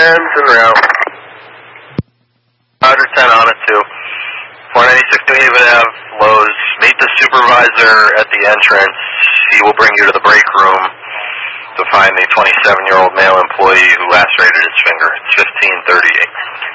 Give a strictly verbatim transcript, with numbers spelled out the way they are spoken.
ten's en route. Roger, ten on it too. four ninety-six New Haven Ave, Lowe's. Meet the supervisor at the entrance. He will bring you to the break room to find the twenty-seven-year-old male employee who lacerated his finger. It's fifteen thirty-eight.